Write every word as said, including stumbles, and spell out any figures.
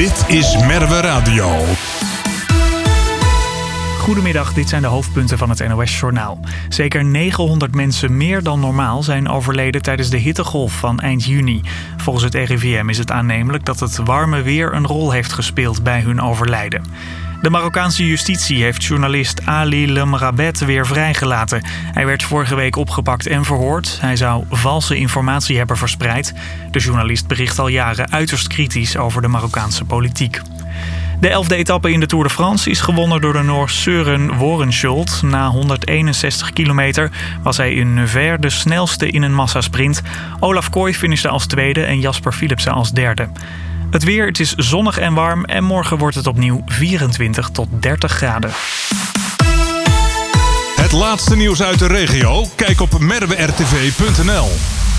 Dit is Merwe Radio. Goedemiddag, dit zijn de hoofdpunten van het N O S-journaal. Zeker negenhonderd mensen meer dan normaal zijn overleden tijdens de hittegolf van eind juni. Volgens het R I V M is het aannemelijk dat het warme weer een rol heeft gespeeld bij hun overlijden. De Marokkaanse justitie heeft journalist Ali Lemrabet weer vrijgelaten. Hij werd vorige week opgepakt en verhoord. Hij zou valse informatie hebben verspreid. De journalist bericht al jaren uiterst kritisch over de Marokkaanse politiek. De elfde etappe in de Tour de France is gewonnen door de Noor Søren Worenschuld. Na honderdeenenzestig kilometer was hij in Nevers de snelste in een massasprint. Olaf Kooi finishte als tweede en Jasper Philipsen als derde. Het weer, het is zonnig en warm en morgen wordt het opnieuw vierentwintig tot dertig graden. Het laatste nieuws uit de regio? Kijk op merwe r t v punt n l.